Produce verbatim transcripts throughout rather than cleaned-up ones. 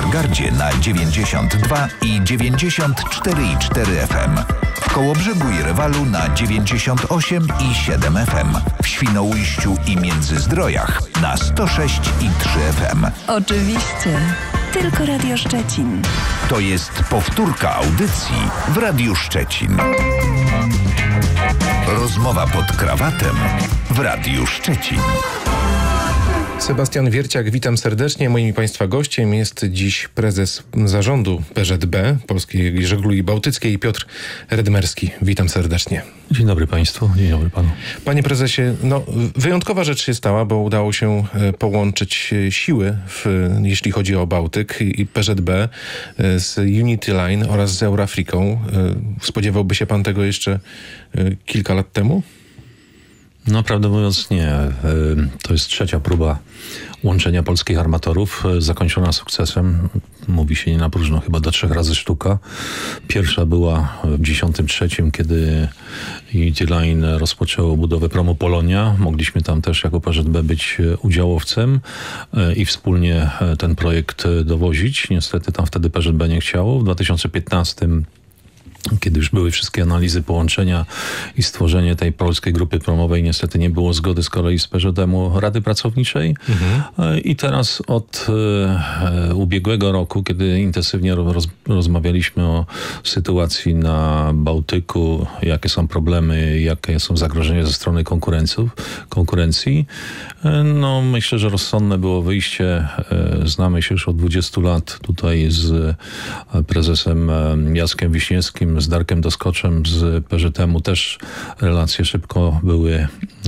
Stargardzie na dziewięćdziesiąt dwa i dziewięćdziesiąt cztery i cztery F M. W Kołobrzegu i Rewalu na dziewięćdziesiąt osiem i siedem F M. W Świnoujściu i Międzyzdrojach na sto sześć i trzy F M. Oczywiście. Tylko Radio Szczecin. To jest powtórka audycji w Radiu Szczecin. Rozmowa pod krawatem w Radiu Szczecin. Sebastian Wierciak, witam serdecznie. Moim Państwa gościem jest dziś prezes zarządu P Z B, Polskiej Żeglugi Bałtyckiej, Piotr Redmerski. Witam serdecznie. Dzień dobry Państwu, dzień dobry Panu. Panie prezesie, no wyjątkowa rzecz się stała, bo udało się połączyć siły, w, jeśli chodzi o Bałtyk i P Z B z Unity Line oraz z Eurafriką. Spodziewałby się Pan tego jeszcze kilka lat temu? No, prawdę mówiąc nie. To jest trzecia próba łączenia polskich armatorów, zakończona sukcesem. Mówi się nie na próżno, chyba do trzech razy sztuka. Pierwsza była w dziesiątym trzecim, kiedy Unity Line rozpoczęło budowę promu Polonia. Mogliśmy tam też jako P Z B być udziałowcem i wspólnie ten projekt dowozić. Niestety tam wtedy P Z B nie chciało. W dwa tysiące piętnastym, kiedy już były wszystkie analizy połączenia i stworzenie tej polskiej grupy promowej, niestety nie było zgody z kolei z P Z M-u Rady Pracowniczej. Mhm. I teraz od e, ubiegłego roku, kiedy intensywnie roz, rozmawialiśmy o sytuacji na Bałtyku, jakie są problemy, jakie są zagrożenia ze strony konkurenców, konkurencji, e, no myślę, że rozsądne było wyjście. E, znamy się już od dwudziestu lat tutaj z prezesem Jackiem Wiśniewskim, z Darkiem Doskoczem z P Z M-u też relacje szybko były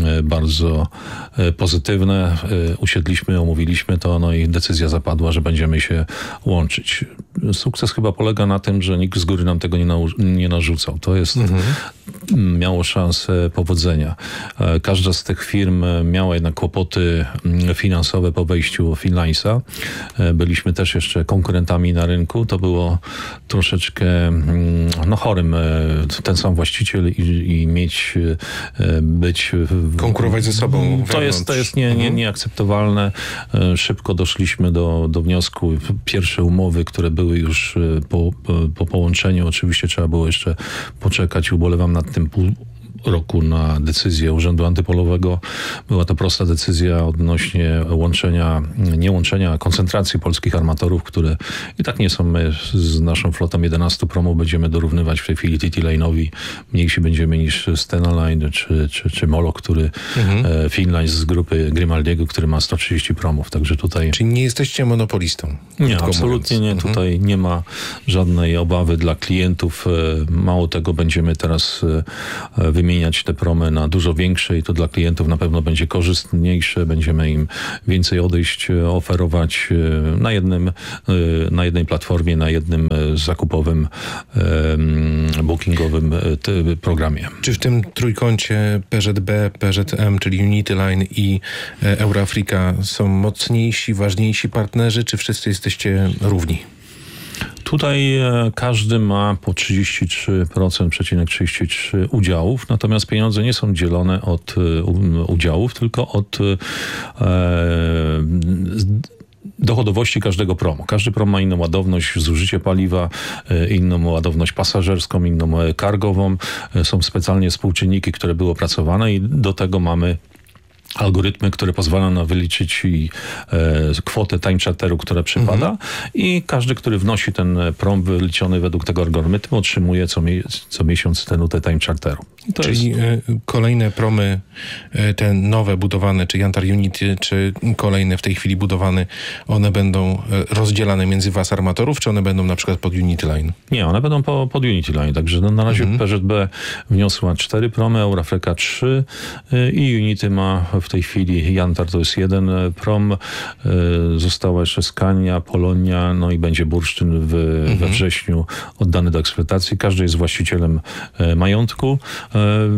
bardzo pozytywne. Usiedliśmy, omówiliśmy to, no i decyzja zapadła, że będziemy się łączyć. Sukces chyba polega na tym, że nikt z góry nam tego nie, nau- nie narzucał. To jest, mhm. miało szansę powodzenia. Każda z tych firm miała jednak kłopoty finansowe po wejściu Finline'a. Byliśmy też jeszcze konkurentami na rynku. To było troszeczkę no chorym ten sam właściciel i, i mieć, być... Konkurować ze sobą wewnątrz. To jest, to jest nie, nie, nieakceptowalne. Szybko doszliśmy do, do wniosku. Pierwsze umowy, które były już po, po połączeniu, oczywiście trzeba było jeszcze poczekać. Ubolewam nad tym pół roku na decyzję Urzędu Antypolowego. Była to prosta decyzja odnośnie łączenia, nie łączenia, a koncentracji polskich armatorów, które i tak nie są. My z naszą flotą jedenastu promów będziemy dorównywać w tej chwili T T Line'owi. Mniejsi będziemy niż Stena Line czy, czy, czy Molo, który mhm. e, Finline z grupy Grimaldiego, który ma sto trzydzieści promów. Także tutaj... Czyli nie jesteście monopolistą? Nie, absolutnie nie. Mhm. Tutaj nie ma żadnej obawy dla klientów. Mało tego, będziemy teraz wymieniać Wymieniać te promy na dużo większe i to dla klientów na pewno będzie korzystniejsze. Będziemy im więcej odejść oferować na jednym, na jednej platformie, na jednym zakupowym, bookingowym programie. Czy w tym trójkącie P Z B, P Z M, czyli Unity Line i Eurafrika są mocniejsi, ważniejsi partnerzy, czy wszyscy jesteście równi? Tutaj każdy ma po trzydzieści trzy przecinek trzydzieści trzy procent udziałów, natomiast pieniądze nie są dzielone od udziałów, tylko od e, dochodowości każdego promu. Każdy prom ma inną ładowność, zużycie paliwa, inną ładowność pasażerską, inną cargową. Są specjalnie współczynniki, które były opracowane i do tego mamy algorytmy, które pozwalają nam wyliczyć i, e, kwotę time charteru, która przypada mhm. i każdy, który wnosi ten prom wyliczony według tego algorytmu, otrzymuje co, mi- co miesiąc tę nutę time charteru. To Czyli jest... kolejne promy, te nowe budowane, czy Yantar Unity, czy kolejne w tej chwili budowane, one będą rozdzielane między was armatorów, czy one będą na przykład pod Unity Line? Nie, one będą po, pod Unity Line, także no, na razie mhm. P Z B wniosła cztery promy, Eurafrica trzy i Unity ma w tej chwili, Yantar to jest jeden prom, została jeszcze Scania, Polonia, no i będzie Bursztyn w, mhm. we wrześniu oddany do eksploatacji. Każdy jest właścicielem majątku.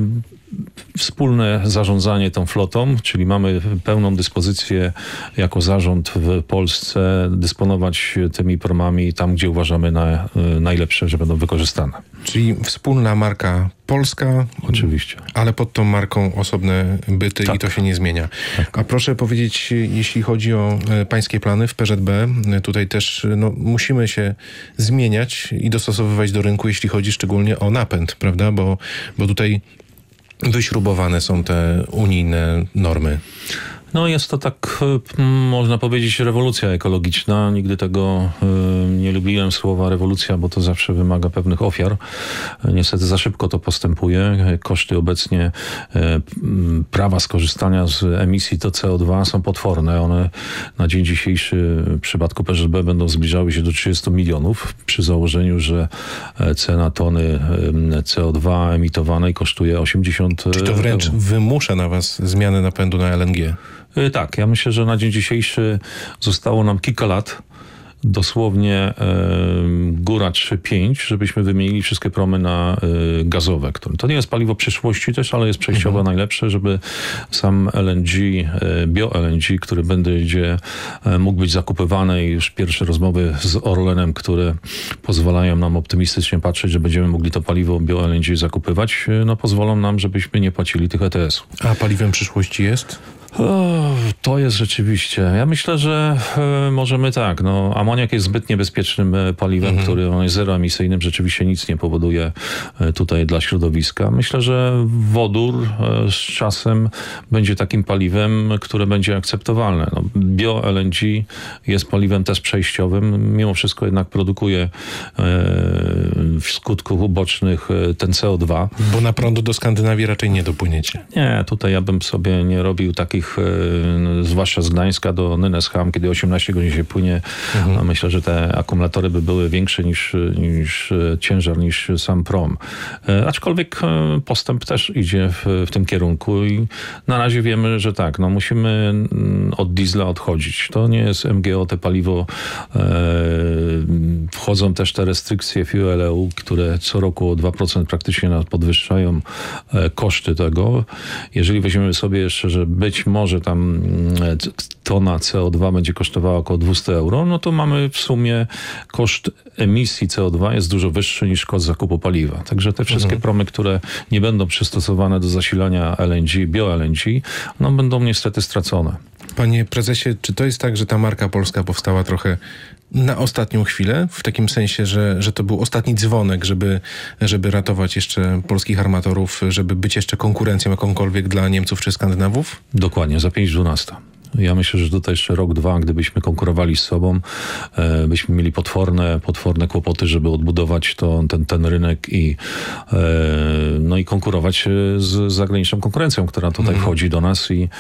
wspólne zarządzanie tą flotą, czyli mamy pełną dyspozycję jako zarząd w Polsce dysponować tymi promami tam, gdzie uważamy na najlepsze, że będą wykorzystane. Czyli wspólna marka polska. Oczywiście. Ale pod tą marką osobne byty tak. I to się nie zmienia. Tak. A proszę powiedzieć, jeśli chodzi o pańskie plany w P Z B, tutaj też no, musimy się zmieniać i dostosowywać do rynku, jeśli chodzi szczególnie o napęd, prawda? Bo, bo tutaj wyśrubowane są te unijne normy. No jest to tak, można powiedzieć, rewolucja ekologiczna. Nigdy tego nie lubiłem słowa rewolucja, bo to zawsze wymaga pewnych ofiar. Niestety za szybko to postępuje. Koszty obecnie prawa skorzystania z emisji to C O dwa są potworne. One na dzień dzisiejszy w przypadku P Z B będą zbliżały się do trzydziestu milionów przy założeniu, że cena tony C O dwa emitowanej kosztuje osiemdziesiąt Czy to wręcz euro. Wymusza na was zmianę napędu na L N G? Tak, ja myślę, że na dzień dzisiejszy zostało nam kilka lat, dosłownie e, góra trzy pięć, żebyśmy wymienili wszystkie promy na e, gazowe. Które, to nie jest paliwo przyszłości też, ale jest przejściowo mhm. najlepsze, żeby sam L N G, e, bio-L N G, który będzie e, mógł być zakupywany i już pierwsze rozmowy z Orlenem, które pozwalają nam optymistycznie patrzeć, że będziemy mogli to paliwo bio-L N G zakupywać, e, no pozwolą nam, żebyśmy nie płacili tych E T S-ów. A paliwem przyszłości jest? O, to jest rzeczywiście. Ja myślę, że e, możemy tak. No, amoniak jest zbyt niebezpiecznym e, paliwem, mhm. który on jest zeroemisyjnym. Rzeczywiście nic nie powoduje e, tutaj dla środowiska. Myślę, że wodór e, z czasem będzie takim paliwem, które będzie akceptowalne. No, bio-L N G jest paliwem też przejściowym. Mimo wszystko jednak produkuje e, w skutków ubocznych e, ten C O dwa. Bo na prądu do Skandynawii raczej nie dopłyniecie. Nie, tutaj ja bym sobie nie robił takich zwłaszcza z Gdańska do Nynäsham, kiedy osiemnaście godzin się płynie, mhm. a myślę, że te akumulatory by były większe niż, niż ciężar, niż sam prom. E, aczkolwiek postęp też idzie w, w tym kierunku i na razie wiemy, że tak, no musimy od diesla odchodzić. To nie jest M G O, te paliwo. E, wchodzą też te restrykcje Fuel E U, które co roku o dwa procent praktycznie podwyższają e, koszty tego. Jeżeli weźmiemy sobie jeszcze, że być może tam tona C O dwa będzie kosztowała około dwieście euro, no to mamy w sumie koszt emisji C O dwa jest dużo wyższy niż koszt zakupu paliwa. Także te wszystkie mhm. promy, które nie będą przystosowane do zasilania L N G, bio-L N G, no będą niestety stracone. Panie prezesie, czy to jest tak, że ta marka polska powstała trochę na ostatnią chwilę? W takim sensie, że, że to był ostatni dzwonek, żeby, żeby ratować jeszcze polskich armatorów, żeby być jeszcze konkurencją jakąkolwiek dla Niemców czy Skandynawów? Dokładnie, za pięć dwanaście. Ja myślę, że tutaj jeszcze rok, dwa, gdybyśmy konkurowali z sobą, e, byśmy mieli potworne, potworne kłopoty, żeby odbudować to, ten, ten rynek i, e, no i konkurować z zagraniczną konkurencją, która tutaj mm. wchodzi do nas i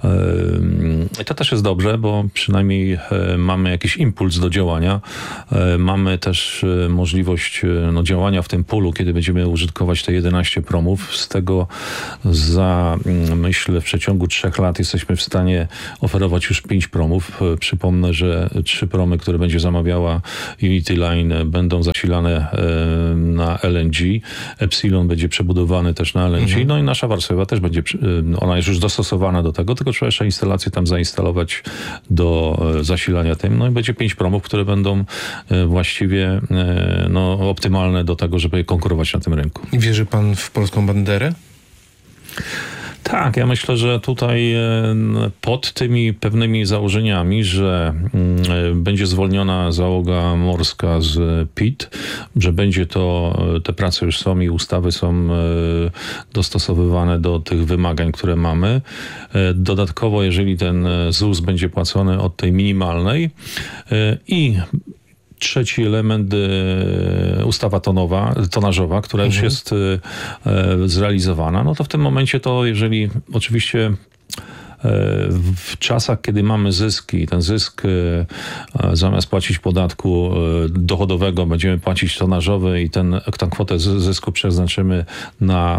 e, to też jest dobrze, bo przynajmniej e, mamy jakiś impuls do działania. E, mamy też e, możliwość e, no, działania w tym polu, kiedy będziemy użytkować te jedenaście promów. Z tego za, myślę, w przeciągu trzech lat jesteśmy w stanie oferować już pięć promów. Przypomnę, że trzy promy, które będzie zamawiała Unity Line, będą zasilane na L N G. Epsilon będzie przebudowany też na L N G. Mhm. No i nasza Warszawa też będzie, ona jest już dostosowana do tego, tylko trzeba jeszcze instalację tam zainstalować do zasilania tym. No i będzie pięć promów, które będą właściwie no, optymalne do tego, żeby konkurować na tym rynku. I wierzy pan w polską banderę? Tak, ja myślę, że tutaj pod tymi pewnymi założeniami, że będzie zwolniona załoga morska z P I T, że będzie to, te prace już są i ustawy są dostosowywane do tych wymagań, które mamy. Dodatkowo, jeżeli ten Z U S będzie płacony od tej minimalnej i trzeci element, e, ustawa tonowa, tonażowa, która mhm. już jest e, zrealizowana, no to w tym momencie to, jeżeli oczywiście w czasach, kiedy mamy zyski, ten zysk zamiast płacić podatku dochodowego będziemy płacić tonażowy i ten, tę kwotę zysku przeznaczymy na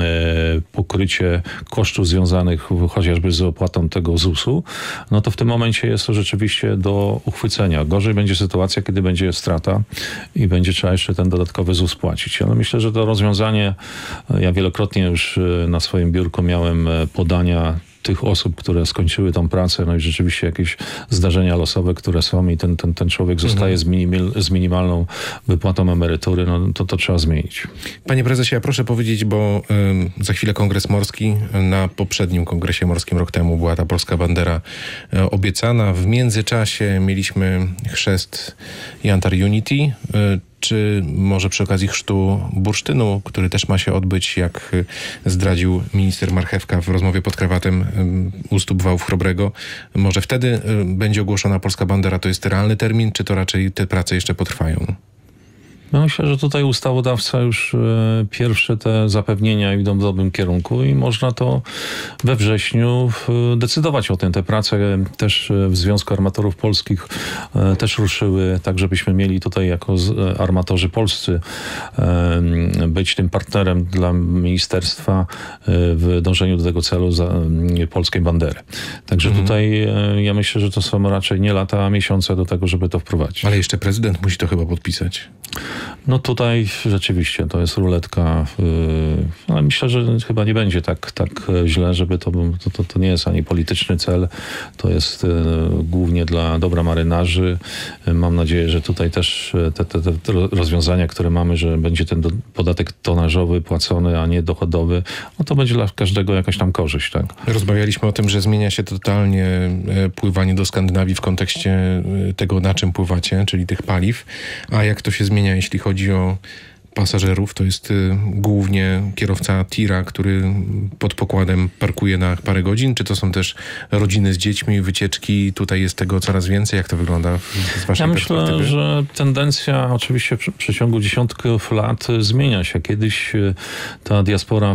pokrycie kosztów związanych chociażby z opłatą tego zusu, no to w tym momencie jest to rzeczywiście do uchwycenia. Gorzej będzie sytuacja, kiedy będzie strata i będzie trzeba jeszcze ten dodatkowy ZUS płacić. Ale myślę, że to rozwiązanie, ja wielokrotnie już na swoim biurku miałem podania tych osób, które skończyły tą pracę, no i rzeczywiście jakieś zdarzenia losowe, które są i ten, ten, ten człowiek zostaje mhm. z, minimal, z minimalną wypłatą emerytury, no to, to trzeba zmienić. Panie prezesie, ja proszę powiedzieć, bo y, za chwilę Kongres Morski, na poprzednim Kongresie Morskim rok temu była ta polska bandera y, obiecana. W międzyczasie mieliśmy chrzest Jantar Unity, y, czy może przy okazji chrztu bursztynu, który też ma się odbyć, jak zdradził minister Marchewka w rozmowie pod krawatem u stóp Wałów Chrobrego. Może wtedy będzie ogłoszona polska bandera? To jest realny termin, czy to raczej te prace jeszcze potrwają? No myślę, że tutaj ustawodawca już e, pierwsze te zapewnienia idą w dobrym kierunku i można to we wrześniu e, decydować o tym. Te prace też w Związku Armatorów Polskich e, też ruszyły, tak żebyśmy mieli tutaj jako z, e, armatorzy polscy e, być tym partnerem dla ministerstwa e, w dążeniu do tego celu za e, polskiej bandery. Także mhm. tutaj e, ja myślę, że to są raczej nie lata, a miesiące do tego, żeby to wprowadzić. Ale jeszcze prezydent musi to chyba podpisać. No tutaj rzeczywiście to jest ruletka, yy, ale myślę, że chyba nie będzie tak, tak źle, żeby to, to, to, to nie jest ani polityczny cel, to jest yy, głównie dla dobra marynarzy. Yy, mam nadzieję, że tutaj też te, te, te rozwiązania, które mamy, że będzie ten do, podatek tonażowy płacony, a nie dochodowy, no to będzie dla każdego jakaś tam korzyść, tak? Rozmawialiśmy o tym, że zmienia się totalnie pływanie do Skandynawii w kontekście tego, na czym pływacie, czyli tych paliw, a jak to się zmienia, jeśli chodzi o pasażerów, to jest y, głównie kierowca tira, który pod pokładem parkuje na parę godzin, czy to są też rodziny z dziećmi, wycieczki, tutaj jest tego coraz więcej? Jak to wygląda z waszej ja perspektywy? Myślę, że tendencja oczywiście w przeciągu dziesiątków lat zmienia się. Kiedyś ta diaspora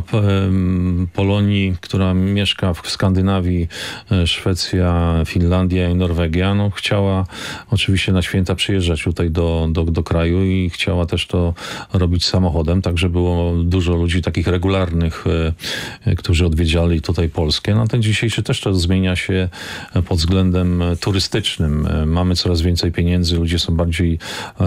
Polonii, która mieszka w Skandynawii, Szwecja, Finlandia i Norwegia, no chciała oczywiście na święta przyjeżdżać tutaj do, do, do kraju i chciała też to robić robić samochodem, także było dużo ludzi takich regularnych, którzy odwiedzali tutaj Polskę. Na ten dzisiejszy też to zmienia się pod względem turystycznym. Mamy coraz więcej pieniędzy, ludzie są bardziej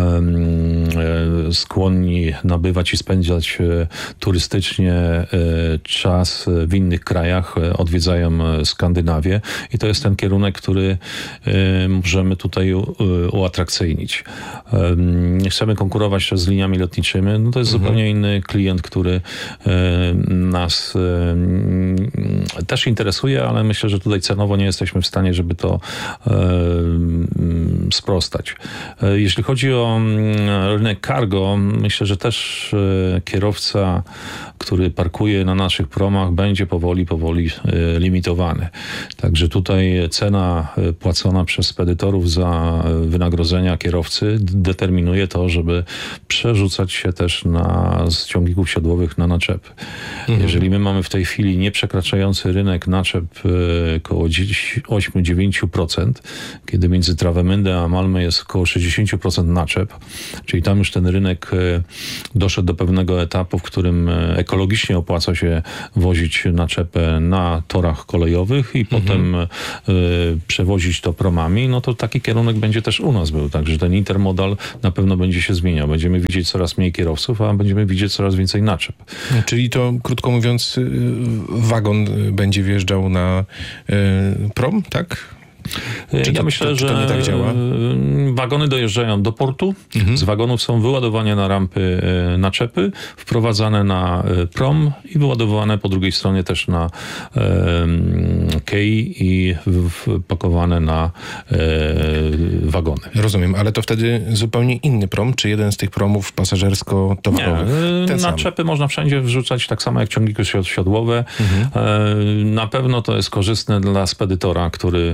skłonni nabywać i spędzać turystycznie czas w innych krajach, odwiedzają Skandynawię i to jest ten kierunek, który możemy tutaj uatrakcyjnić. Nie chcemy konkurować z liniami lotniczymi. No to jest mhm. zupełnie inny klient, który e, nas e, też interesuje, ale myślę, że tutaj cenowo nie jesteśmy w stanie, żeby to e, sprostać. E, jeśli chodzi o rynek cargo, myślę, że też e, kierowca, który parkuje na naszych promach, będzie powoli, powoli e, limitowany. Także tutaj cena płacona przez spedytorów za wynagrodzenia kierowcy determinuje to, żeby przerzucać się też na, z ciągników siodłowych na naczepy. Mhm. Jeżeli my mamy w tej chwili nieprzekraczający rynek naczep około osiem do dziewięciu procent, kiedy między Travemünde a Malmö jest około sześćdziesiąt procent naczep, czyli tam już ten rynek doszedł do pewnego etapu, w którym ekologicznie opłaca się wozić naczepę na torach kolejowych i mhm. potem y, przewozić to promami, no to taki kierunek będzie też u nas był. Także ten intermodal na pewno będzie się zmieniał. Będziemy widzieć coraz mniej kierowców, a będziemy widzieć coraz więcej naczep. Czyli to, krótko mówiąc, wagon będzie wjeżdżał na y, prom, tak? Czy ja to, myślę, to, czy to że nie tak działa? Wagony dojeżdżają do portu, mhm. z wagonów są wyładowane na rampy naczepy, wprowadzane na prom i wyładowane po drugiej stronie też na e, kej i wpakowane na e, wagony. Rozumiem, ale to wtedy zupełnie inny prom, czy jeden z tych promów pasażersko-towarowych? Nie, naczepy sam. Można wszędzie wrzucać, tak samo jak ciągniki siodłowe. Mhm. E, na pewno to jest korzystne dla spedytora, który nie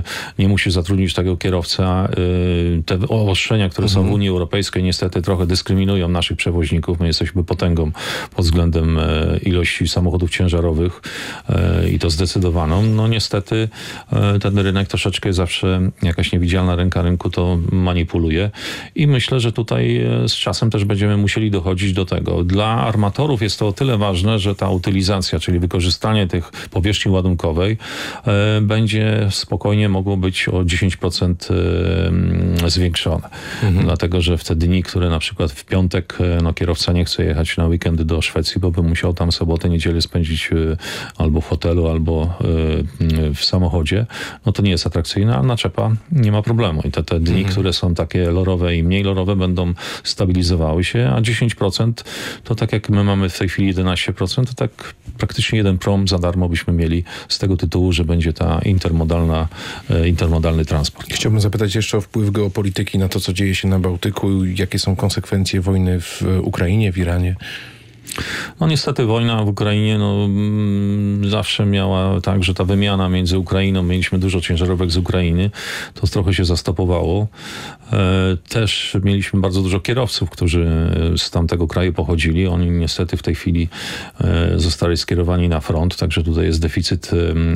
nie musisz zatrudnić tego kierowca. Te obostrzenia, które są w Unii Europejskiej, niestety trochę dyskryminują naszych przewoźników. My jesteśmy potęgą pod względem ilości samochodów ciężarowych i to zdecydowaną. No niestety ten rynek troszeczkę zawsze jakaś niewidzialna ręka rynku to manipuluje i myślę, że tutaj z czasem też będziemy musieli dochodzić do tego. Dla armatorów jest to o tyle ważne, że ta utylizacja, czyli wykorzystanie tych powierzchni ładunkowej będzie spokojnie mogło być o dziesięć procent zwiększone. Mhm. Dlatego, że w te dni, które na przykład w piątek no, kierowca nie chce jechać na weekend do Szwecji, bo by musiał tam sobotę, niedzielę spędzić albo w hotelu, albo w samochodzie, no to nie jest atrakcyjne, a naczepa nie ma problemu. I te, te dni, mhm. które są takie lorowe i mniej lorowe, będą stabilizowały się, a dziesięć procent to tak jak my mamy w tej chwili jedenaście procent, to tak praktycznie jeden prom za darmo byśmy mieli z tego tytułu, że będzie ta intermodalna, intermodalny transport. Chciałbym zapytać jeszcze o wpływ geopolityki na to, co dzieje się na Bałtyku. Jakie są konsekwencje wojny w Ukrainie, w Iranie? No niestety wojna w Ukrainie no, mm, zawsze miała tak, że ta wymiana między Ukrainą, mieliśmy dużo ciężarówek z Ukrainy, to trochę się zastopowało. E, też mieliśmy bardzo dużo kierowców, którzy z tamtego kraju pochodzili. Oni niestety w tej chwili e, zostali skierowani na front, także tutaj jest deficyt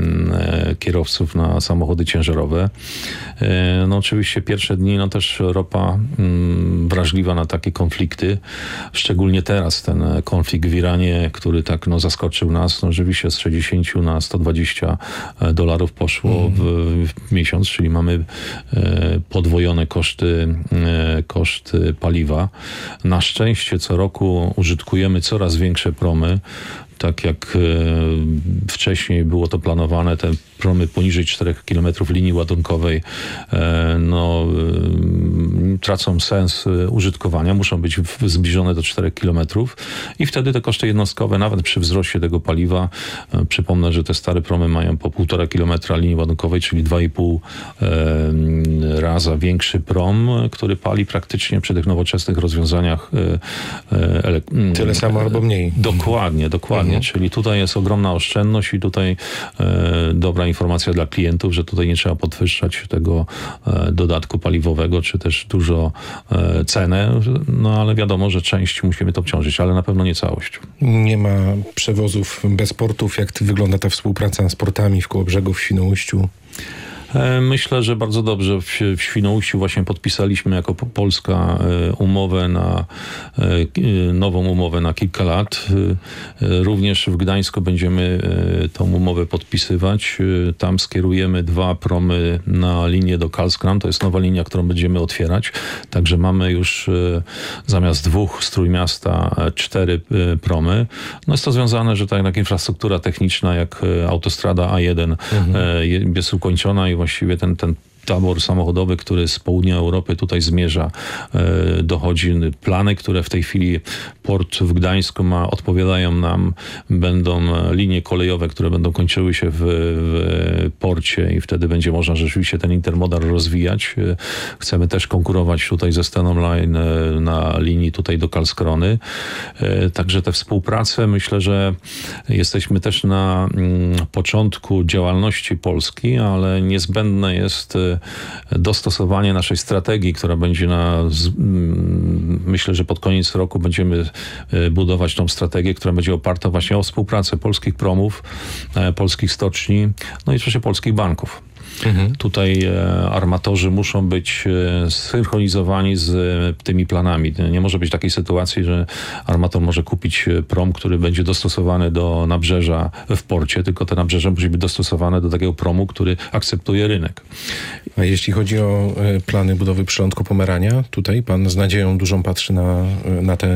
e, kierowców na samochody ciężarowe. E, no oczywiście pierwsze dni, no też ropa m, wrażliwa na takie konflikty, szczególnie teraz ten konflikt w Iranie, który tak no, zaskoczył nas, no rzeczywiście z sześćdziesiąt na sto dwadzieścia dolarów poszło mm. w, w miesiąc, czyli mamy e, podwojone koszty, e, koszty paliwa. Na szczęście co roku użytkujemy coraz większe promy, tak jak e, wcześniej było to planowane, te promy poniżej czterech kilometrów linii ładunkowej e, no, e, tracą sens użytkowania, muszą być w, zbliżone do czterech kilometrów i wtedy te koszty jednostkowe, nawet przy wzroście tego paliwa, e, przypomnę, że te stare promy mają po półtora kilometra linii ładunkowej, czyli dwa i pół e, raza większy prom, który pali praktycznie przy tych nowoczesnych rozwiązaniach e, e, tyle samo albo mniej. Dokładnie, dokładnie. Mhm. Czyli tutaj jest ogromna oszczędność i tutaj e, dobra informacja dla klientów, że tutaj nie trzeba podwyższać tego e, dodatku paliwowego, czy też dużo e, cenę, no ale wiadomo, że część musimy to obciążyć, ale na pewno nie całość. Nie ma przewozów bez portów. Jak wygląda ta współpraca z portami w Kołobrzegu, w Świnoujściu? Myślę, że bardzo dobrze. W, w Świnoujściu właśnie podpisaliśmy jako Polska umowę na nową umowę na kilka lat. Również w Gdańsku będziemy tą umowę podpisywać. Tam skierujemy dwa promy na linię do Karlskrona. To jest nowa linia, którą będziemy otwierać. Także mamy już zamiast dwóch z Trójmiasta cztery promy. No jest to związane, że tak jak infrastruktura techniczna, jak autostrada A jeden mhm. jest ukończona i właściwie ten, ten tabor samochodowy, który z południa Europy tutaj zmierza, e, dochodzi. Plany, które w tej chwili port w Gdańsku ma, odpowiadają nam, będą linie kolejowe, które będą kończyły się w, w porcie i wtedy będzie można rzeczywiście ten intermodal rozwijać. E, chcemy też konkurować tutaj ze Stena Line e, na linii tutaj do Karlskrony. E, także te współprace, myślę, że jesteśmy też na mm, początku działalności Polski, ale niezbędne jest dostosowanie naszej strategii, która będzie na, myślę, że pod koniec roku będziemy budować tą strategię, która będzie oparta właśnie o współpracę polskich promów, polskich stoczni, no i oczywiście polskich banków. Mhm. Tutaj armatorzy muszą być zsynchronizowani z tymi planami. Nie może być takiej sytuacji, że armator może kupić prom, który będzie dostosowany do nabrzeża w porcie, tylko te nabrzeże musi być dostosowane do takiego promu, który akceptuje rynek. A jeśli chodzi o plany budowy przylądku Pomerania, tutaj pan z nadzieją dużą patrzy na, na te